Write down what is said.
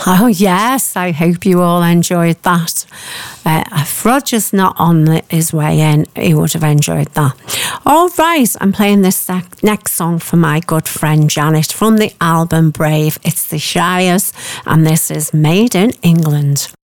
Oh, yes, I hope you all enjoyed that. If Roger's not on his way in, he would have enjoyed that. All right, I'm playing this next song for my good friend Janet from the album Brave. It's the Shires, and this is Made in England.